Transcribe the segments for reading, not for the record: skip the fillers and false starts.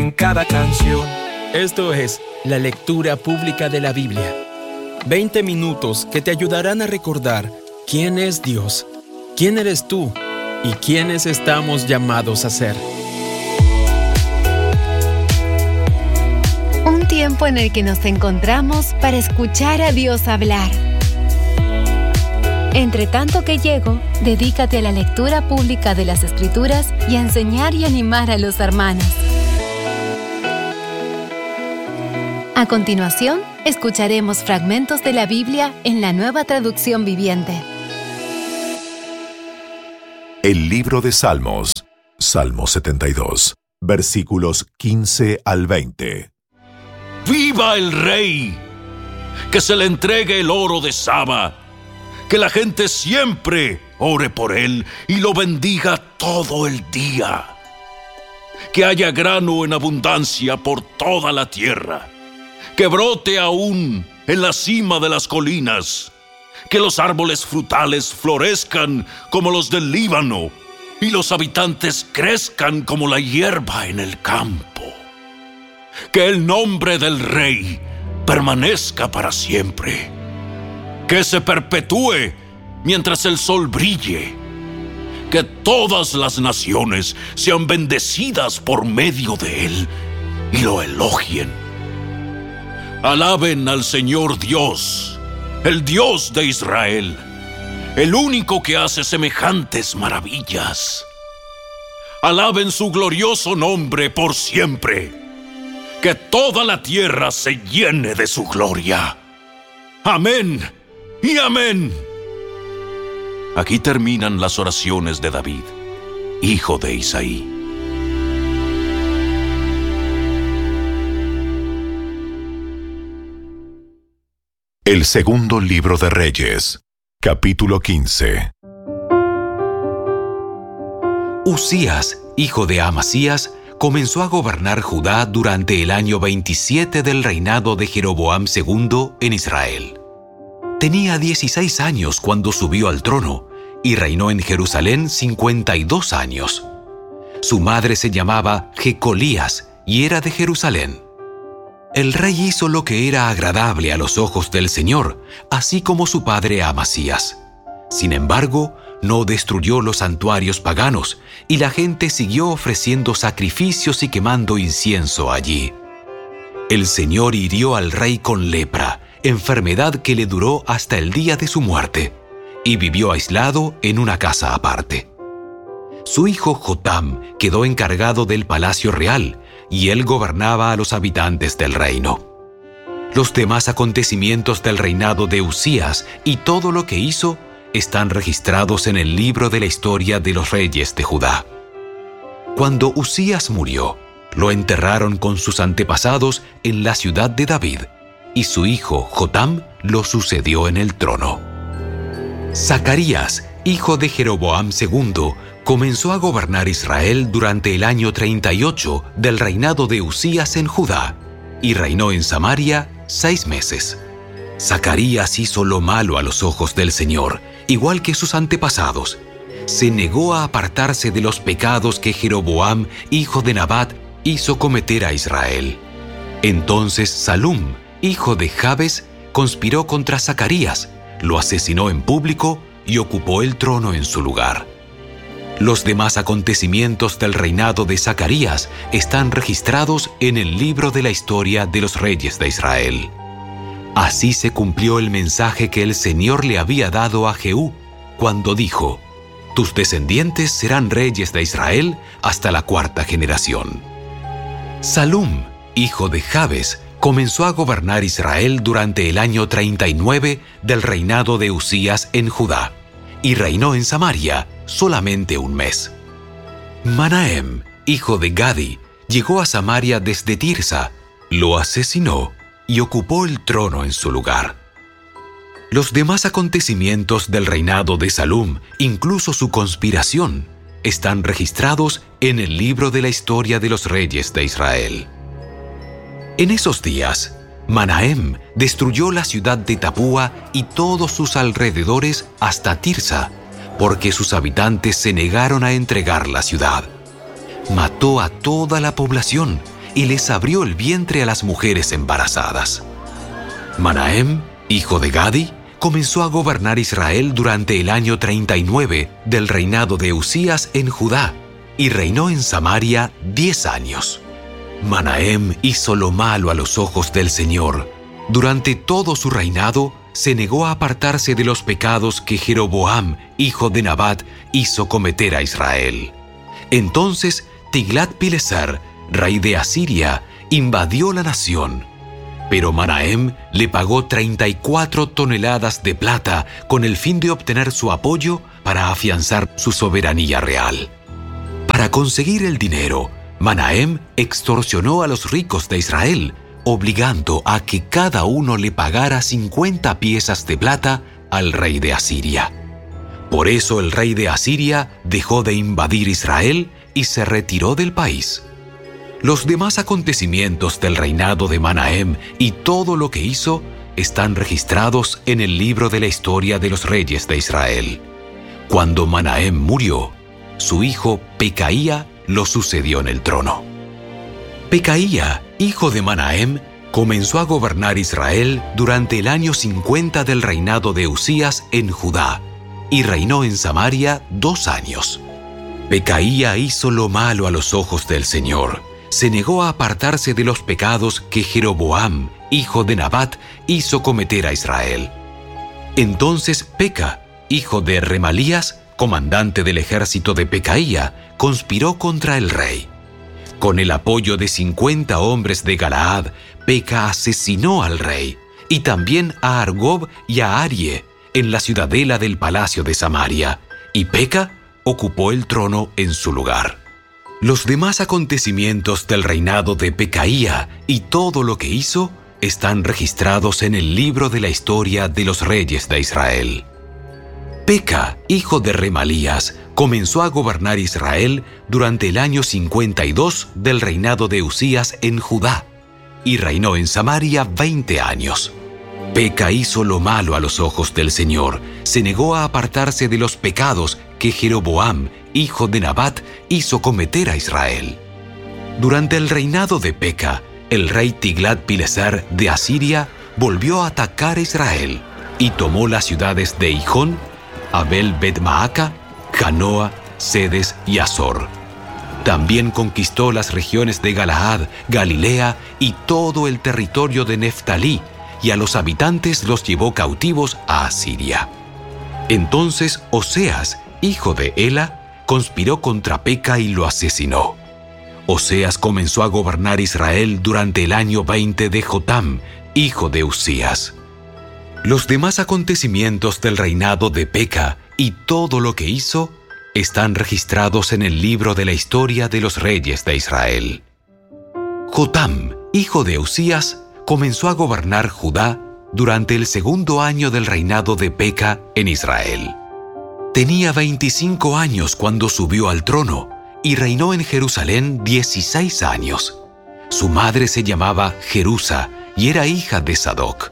en cada canción. Esto es la lectura pública de la Biblia. 20 minutos que te ayudarán a recordar quién es Dios, quién eres tú y quiénes estamos llamados a ser. Un tiempo en el que nos encontramos para escuchar a Dios hablar. Entre tanto que llego, dedícate a la lectura pública de las Escrituras y a enseñar y animar a los hermanos. A continuación, escucharemos fragmentos de la Biblia en la Nueva Traducción Viviente. El libro de Salmos, Salmo 72, versículos 15 al 20. ¡Viva el Rey! Que se le entregue el oro de Saba. Que la gente siempre ore por él y lo bendiga todo el día. Que haya grano en abundancia por toda la tierra. Que brote aún en la cima de las colinas. Que los árboles frutales florezcan como los del Líbano y los habitantes crezcan como la hierba en el campo. Que el nombre del Rey permanezca para siempre. Que se perpetúe mientras el sol brille. Que todas las naciones sean bendecidas por medio de él y lo elogien. Alaben al Señor Dios, el Dios de Israel, el único que hace semejantes maravillas. Alaben su glorioso nombre por siempre. Que toda la tierra se llene de su gloria. Amén y amén. Aquí terminan las oraciones de David, hijo de Isaí. El segundo libro de Reyes, capítulo 15. Usías, hijo de Amasías, comenzó a gobernar Judá durante el año 27 del reinado de Jeroboam II en Israel. Tenía 16 años cuando subió al trono y reinó en Jerusalén 52 años. Su madre se llamaba Jecolías y era de Jerusalén. El rey hizo lo que era agradable a los ojos del Señor, así como su padre Amasías. Sin embargo, no destruyó los santuarios paganos, y la gente siguió ofreciendo sacrificios y quemando incienso allí. El Señor hirió al rey con lepra, enfermedad que le duró hasta el día de su muerte, y vivió aislado en una casa aparte. Su hijo Jotam quedó encargado del palacio real, y él gobernaba a los habitantes del reino. Los demás acontecimientos del reinado de Usías y todo lo que hizo están registrados en el libro de la historia de los reyes de Judá. Cuando Usías murió, lo enterraron con sus antepasados en la ciudad de David, y su hijo Jotam lo sucedió en el trono. Zacarías, hijo de Jeroboam II, comenzó a gobernar Israel durante el año 38 del reinado de Usías en Judá, y reinó en Samaria 6 meses. Zacarías hizo lo malo a los ojos del Señor, igual que sus antepasados. Se negó a apartarse de los pecados que Jeroboam, hijo de Nabat, hizo cometer a Israel. Entonces Salum, hijo de Jabes, conspiró contra Zacarías, lo asesinó en público y ocupó el trono en su lugar. Los demás acontecimientos del reinado de Zacarías están registrados en el libro de la historia de los reyes de Israel. Así se cumplió el mensaje que el Señor le había dado a Jehú, cuando dijo: «Tus descendientes serán reyes de Israel hasta la 4ª generación». Salum, hijo de Jabes, comenzó a gobernar Israel durante el año 39 del reinado de Usías en Judá, y reinó en Samaria solamente 1 mes. Manahem, hijo de Gadi, llegó a Samaria desde Tirsa, lo asesinó y ocupó el trono en su lugar. Los demás acontecimientos del reinado de Salum, incluso su conspiración, están registrados en el libro de la historia de los reyes de Israel. En esos días, Manahem destruyó la ciudad de Tapúa y todos sus alrededores hasta Tirsa, porque sus habitantes se negaron a entregar la ciudad. Mató a toda la población y les abrió el vientre a las mujeres embarazadas. Manahem, hijo de Gadi, comenzó a gobernar Israel durante el año 39 del reinado de Usías en Judá y reinó en Samaria 10 años. Manahem hizo lo malo a los ojos del Señor. Durante todo su reinado, se negó a apartarse de los pecados que Jeroboam, hijo de Nabat, hizo cometer a Israel. Entonces Tiglat-Pileser, rey de Asiria, invadió la nación. Pero Manahem le pagó 34 toneladas de plata con el fin de obtener su apoyo para afianzar su soberanía real. Para conseguir el dinero, Manahem extorsionó a los ricos de Israel, obligando a que cada uno le pagara 50 piezas de plata al rey de Asiria. Por eso el rey de Asiria dejó de invadir Israel y se retiró del país. Los demás acontecimientos del reinado de Manahem y todo lo que hizo están registrados en el libro de la historia de los reyes de Israel. Cuando Manahem murió, su hijo Pecaía lo sucedió en el trono. Pecaía, hijo de Manahem, comenzó a gobernar Israel durante el año 50 del reinado de Usías en Judá y reinó en Samaria 2 años. Pecaía hizo lo malo a los ojos del Señor. Se negó a apartarse de los pecados que Jeroboam, hijo de Nabat, hizo cometer a Israel. Entonces Peca, hijo de Remalías, comandante del ejército de Pecaía, conspiró contra el rey. Con el apoyo de 50 hombres de Galaad, Peca asesinó al rey, y también a Argob y a Arie, en la ciudadela del palacio de Samaria, y Peca ocupó el trono en su lugar. Los demás acontecimientos del reinado de Pecaía y todo lo que hizo están registrados en el libro de la historia de los reyes de Israel. Peca, hijo de Remalías, comenzó a gobernar Israel durante el año 52 del reinado de Usías en Judá y reinó en Samaria 20 años. Peca hizo lo malo a los ojos del Señor, se negó a apartarse de los pecados que Jeroboam, hijo de Nabat, hizo cometer a Israel. Durante el reinado de Peca, el rey Tiglat-Pileser de Asiria volvió a atacar a Israel y tomó las ciudades de Hijón, Abel-Bet-Maaca, Janoa, Sedes y Azor. También conquistó las regiones de Galaad, Galilea y todo el territorio de Neftalí, y a los habitantes los llevó cautivos a Asiria. Entonces Oseas, hijo de Ela, conspiró contra Peca y lo asesinó. Oseas comenzó a gobernar Israel durante el año 20 de Jotam, hijo de Usías. Los demás acontecimientos del reinado de Peca y todo lo que hizo están registrados en el libro de la historia de los reyes de Israel. Jotam, hijo de Usías, comenzó a gobernar Judá durante el 2º año del reinado de Peca en Israel. Tenía 25 años cuando subió al trono y reinó en Jerusalén 16 años. Su madre se llamaba Jerusa y era hija de Sadoc.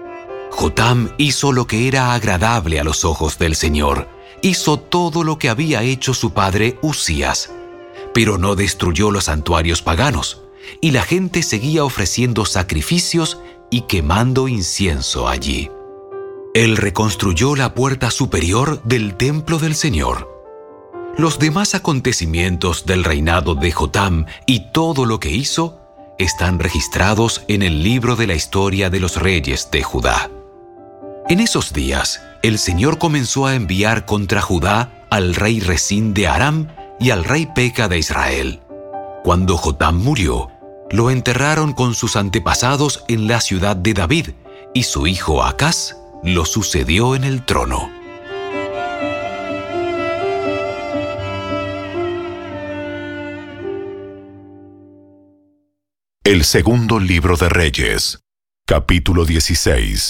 Jotam hizo lo que era agradable a los ojos del Señor. Hizo todo lo que había hecho su padre Usías, pero no destruyó los santuarios paganos, y la gente seguía ofreciendo sacrificios y quemando incienso allí. Él reconstruyó la puerta superior del templo del Señor. Los demás acontecimientos del reinado de Jotam y todo lo que hizo están registrados en el libro de la historia de los reyes de Judá. En esos días, el Señor comenzó a enviar contra Judá al rey Resín de Aram y al rey Peca de Israel. Cuando Jotam murió, lo enterraron con sus antepasados en la ciudad de David, y su hijo Acaz lo sucedió en el trono. El segundo libro de Reyes, capítulo 16.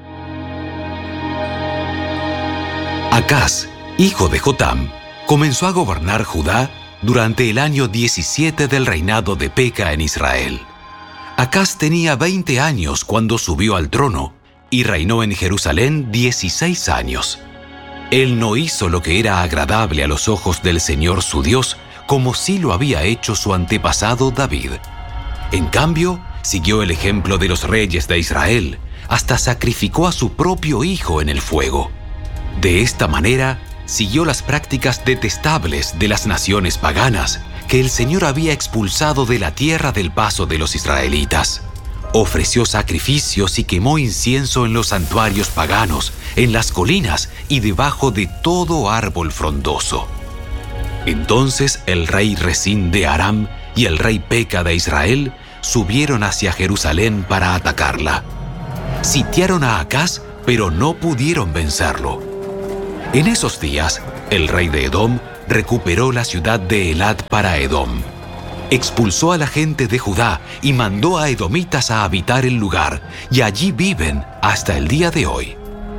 Acaz, hijo de Jotam, comenzó a gobernar Judá durante el año 17 del reinado de Peca en Israel. Acaz tenía 20 años cuando subió al trono y reinó en Jerusalén 16 años. Él no hizo lo que era agradable a los ojos del Señor su Dios, como sí lo había hecho su antepasado David. En cambio, siguió el ejemplo de los reyes de Israel, hasta sacrificó a su propio hijo en el fuego. De esta manera, siguió las prácticas detestables de las naciones paganas que el Señor había expulsado de la tierra del paso de los israelitas. Ofreció sacrificios y quemó incienso en los santuarios paganos, en las colinas y debajo de todo árbol frondoso. Entonces el rey Resín de Aram y el rey Peca de Israel subieron hacia Jerusalén para atacarla. Sitiaron a Acaz, pero no pudieron vencerlo. En esos días, el rey de Edom recuperó la ciudad de Elat para Edom. Expulsó a la gente de Judá y mandó a edomitas a habitar el lugar, y allí viven hasta el día de hoy.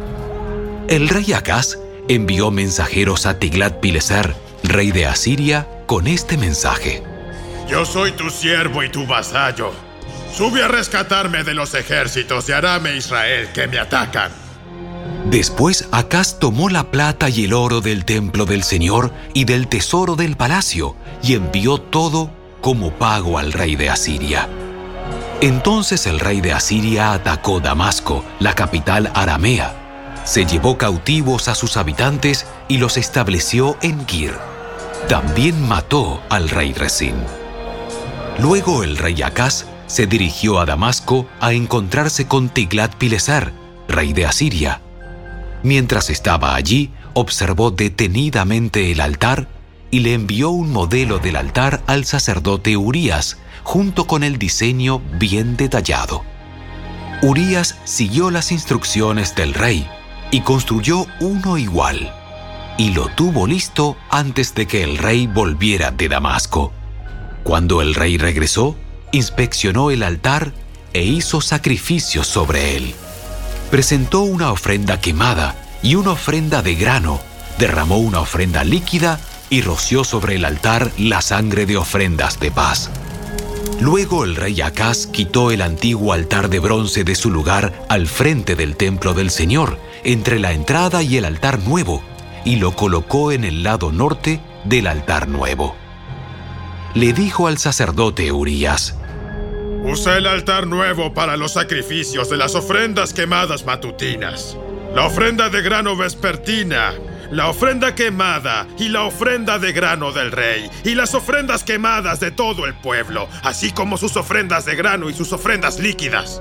El rey Acaz envió mensajeros a Tiglat-Pileser, rey de Asiria, con este mensaje: Yo soy tu siervo y tu vasallo. Sube a rescatarme de los ejércitos de Aram e Israel que me atacan. Después Acaz tomó la plata y el oro del templo del Señor y del tesoro del palacio y envió todo como pago al rey de Asiria. Entonces el rey de Asiria atacó Damasco, la capital aramea. Se llevó cautivos a sus habitantes y los estableció en Kir. También mató al rey Resín. Luego el rey Acaz se dirigió a Damasco a encontrarse con Tiglat-Pileser, rey de Asiria. Mientras estaba allí, observó detenidamente el altar y le envió un modelo del altar al sacerdote Urías, junto con el diseño bien detallado. Urías siguió las instrucciones del rey y construyó uno igual, y lo tuvo listo antes de que el rey volviera de Damasco. Cuando el rey regresó, inspeccionó el altar e hizo sacrificios sobre él. Presentó una ofrenda quemada y una ofrenda de grano, derramó una ofrenda líquida y roció sobre el altar la sangre de ofrendas de paz. Luego el rey Acaz quitó el antiguo altar de bronce de su lugar al frente del templo del Señor, entre la entrada y el altar nuevo, y lo colocó en el lado norte del altar nuevo. Le dijo al sacerdote Urías: Usa el altar nuevo para los sacrificios de las ofrendas quemadas matutinas, la ofrenda de grano vespertina, la ofrenda quemada y la ofrenda de grano del rey, y las ofrendas quemadas de todo el pueblo, así como sus ofrendas de grano y sus ofrendas líquidas.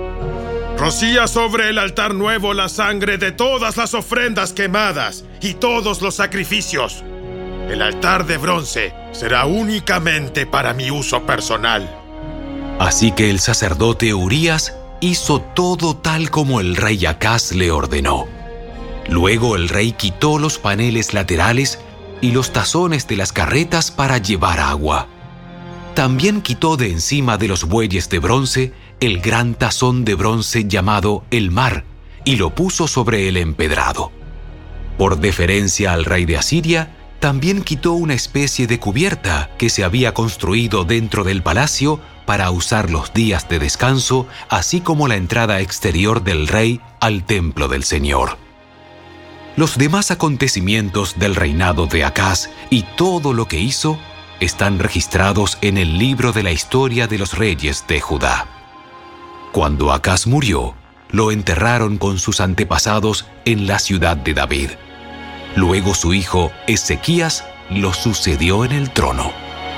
Rocía sobre el altar nuevo la sangre de todas las ofrendas quemadas y todos los sacrificios. El altar de bronce será únicamente para mi uso personal. Así que el sacerdote Urías hizo todo tal como el rey Acaz le ordenó. Luego el rey quitó los paneles laterales y los tazones de las carretas para llevar agua. También quitó de encima de los bueyes de bronce el gran tazón de bronce llamado el Mar y lo puso sobre el empedrado. Por deferencia al rey de Asiria, también quitó una especie de cubierta que se había construido dentro del palacio para usar los días de descanso, así como la entrada exterior del rey al templo del Señor. Los demás acontecimientos del reinado de Acaz y todo lo que hizo están registrados en el libro de la historia de los reyes de Judá. Cuando Acaz murió, lo enterraron con sus antepasados en la ciudad de David. Luego su hijo Ezequías lo sucedió en el trono.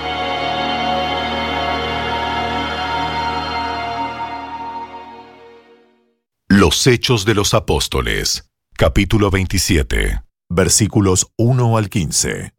Los Hechos de los Apóstoles, capítulo 27, versículos 1 al 15.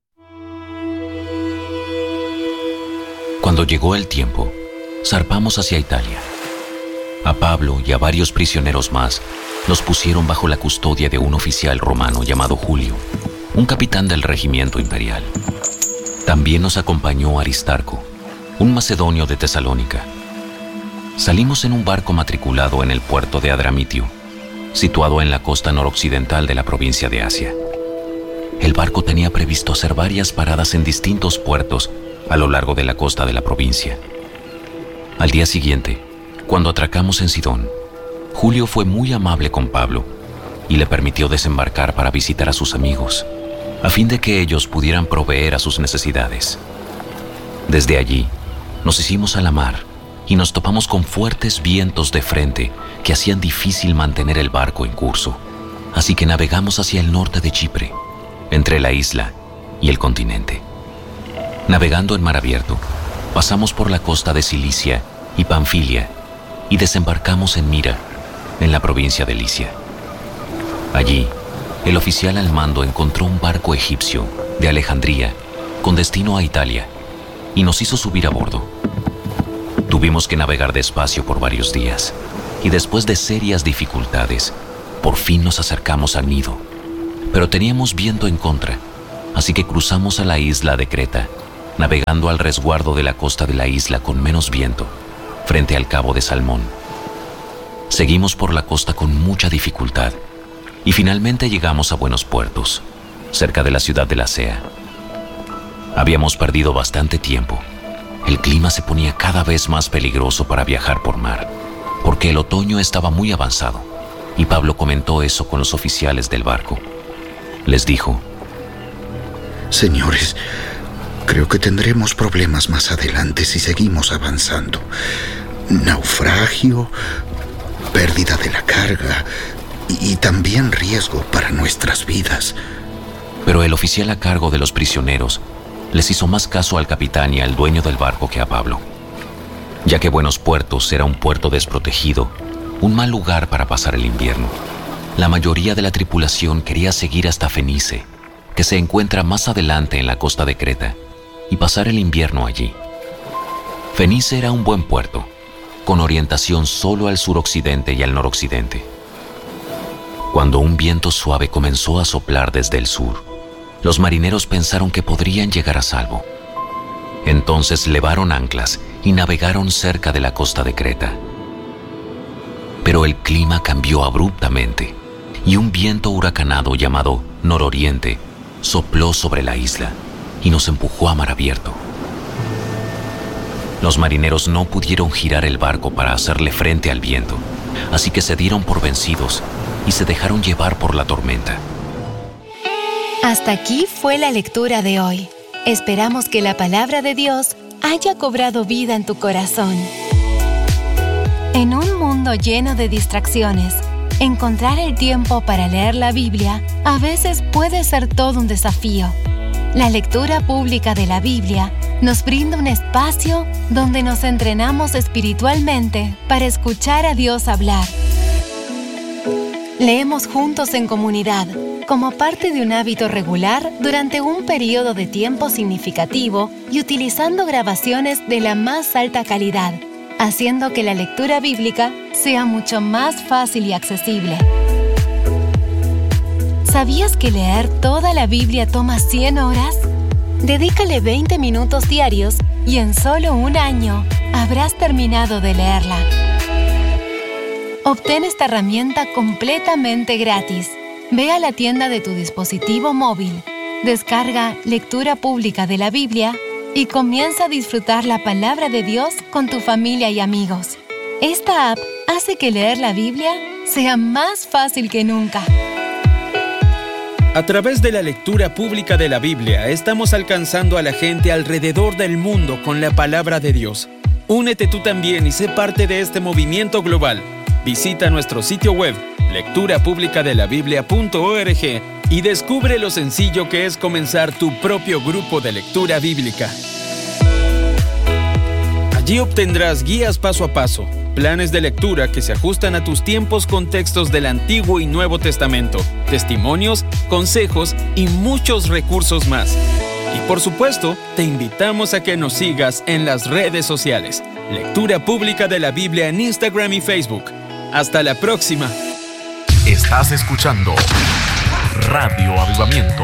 Cuando llegó el tiempo, zarpamos hacia Italia. A Pablo y a varios prisioneros más los pusieron bajo la custodia de un oficial romano llamado Julio, un capitán del regimiento imperial. También nos acompañó Aristarco, un macedonio de Tesalónica. Salimos en un barco matriculado en el puerto de Adramitio, situado en la costa noroccidental de la provincia de Asia. El barco tenía previsto hacer varias paradas en distintos puertos a lo largo de la costa de la provincia. Al día siguiente, cuando atracamos en Sidón, Julio fue muy amable con Pablo y le permitió desembarcar para visitar a sus amigos, a fin de que ellos pudieran proveer a sus necesidades. Desde allí, nos hicimos a la mar y nos topamos con fuertes vientos de frente que hacían difícil mantener el barco en curso. Así que navegamos hacia el norte de Chipre, entre la isla y el continente. Navegando en mar abierto, pasamos por la costa de Cilicia y Panfilia y desembarcamos en Mira, en la provincia de Licia. Allí, el oficial al mando encontró un barco egipcio de Alejandría con destino a Italia y nos hizo subir a bordo. Tuvimos que navegar despacio por varios días y después de serias dificultades, por fin nos acercamos al Nido, pero teníamos viento en contra, así que cruzamos a la isla de Creta, navegando al resguardo de la costa de la isla con menos viento, frente al cabo de Salmón. Seguimos por la costa con mucha dificultad y finalmente llegamos a buenos puertos, cerca de la ciudad de Lasea. Habíamos perdido bastante tiempo. El clima se ponía cada vez más peligroso para viajar por mar, porque el otoño estaba muy avanzado, y Pablo comentó eso con los oficiales del barco. Les dijo: Señores, creo que tendremos problemas más adelante si seguimos avanzando. Naufragio, pérdida de la carga y también riesgo para nuestras vidas. Pero el oficial a cargo de los prisioneros les hizo más caso al capitán y al dueño del barco que a Pablo, ya que Buenos Puertos era un puerto desprotegido, un mal lugar para pasar el invierno. La mayoría de la tripulación quería seguir hasta Fenice, que se encuentra más adelante en la costa de Creta, y pasar el invierno allí. Fenice era un buen puerto, con orientación solo al suroccidente y al noroccidente. Cuando un viento suave comenzó a soplar desde el sur, los marineros pensaron que podrían llegar a salvo. Entonces levaron anclas y navegaron cerca de la costa de Creta. Pero el clima cambió abruptamente y un viento huracanado llamado nororiente sopló sobre la isla y nos empujó a mar abierto. Los marineros no pudieron girar el barco para hacerle frente al viento, así que se dieron por vencidos y se dejaron llevar por la tormenta. Hasta aquí fue la lectura de hoy. Esperamos que la palabra de Dios haya cobrado vida en tu corazón. En un mundo lleno de distracciones, encontrar el tiempo para leer la Biblia a veces puede ser todo un desafío. La lectura pública de la Biblia nos brinda un espacio donde nos entrenamos espiritualmente para escuchar a Dios hablar. Leemos juntos en comunidad, como parte de un hábito regular durante un periodo de tiempo significativo y utilizando grabaciones de la más alta calidad, haciendo que la lectura bíblica sea mucho más fácil y accesible. ¿Sabías que leer toda la Biblia toma 100 horas? Dedícale 20 minutos diarios y en solo un año habrás terminado de leerla. Obtén esta herramienta completamente gratis. Ve a la tienda de tu dispositivo móvil, descarga Lectura Pública de la Biblia y comienza a disfrutar la palabra de Dios con tu familia y amigos. Esta app hace que leer la Biblia sea más fácil que nunca. A través de la lectura pública de la Biblia, estamos alcanzando a la gente alrededor del mundo con la palabra de Dios. Únete tú también y sé parte de este movimiento global. Visita nuestro sitio web, lecturapublicadelabiblia.org, y descubre lo sencillo que es comenzar tu propio grupo de lectura bíblica. Allí obtendrás guías paso a paso, planes de lectura que se ajustan a tus tiempos con textos del Antiguo y Nuevo Testamento, testimonios, consejos y muchos recursos más. Y por supuesto, te invitamos a que nos sigas en las redes sociales. Lectura Pública de la Biblia en Instagram y Facebook. Hasta la próxima. Estás escuchando Radio Avivamiento.